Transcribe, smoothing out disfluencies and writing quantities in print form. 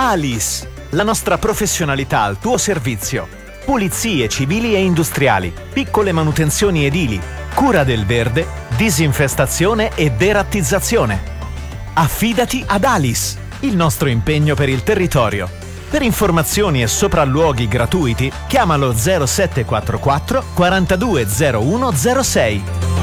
Alice, la nostra professionalità al tuo servizio. Pulizie civili e industriali, piccole manutenzioni edili, cura del verde, disinfestazione e derattizzazione. Affidati ad Alice, il nostro impegno per il territorio. Per informazioni e sopralluoghi gratuiti, chiamalo 0744 420106.